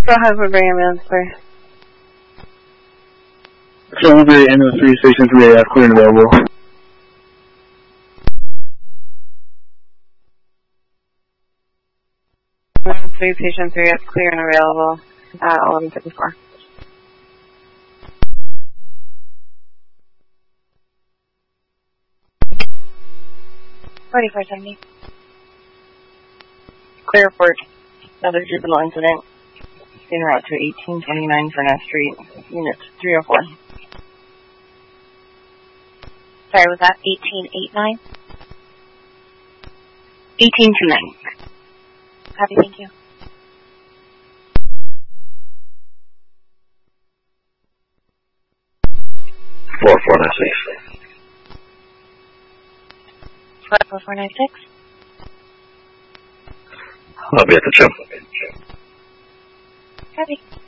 Go ahead, we're bringing ambulance, sorry. Silver Ambulance 3, Station 3AF, clear and available. Ambulance 3, Station 3AF, clear and available at 11:54. $44.70. Clear report. Another juvenile incident. En route to 1829 Furnace Street, Unit 304. Sorry, was that 1889? 1829. Copy, thank you. Four 496. 44496. I'll be at the gym. Copy.